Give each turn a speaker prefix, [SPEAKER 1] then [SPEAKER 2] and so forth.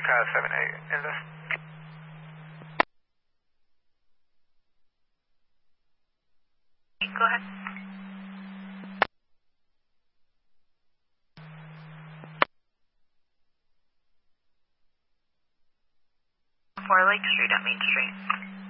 [SPEAKER 1] 2578 in this.
[SPEAKER 2] Go ahead. Lake Street at Main Street.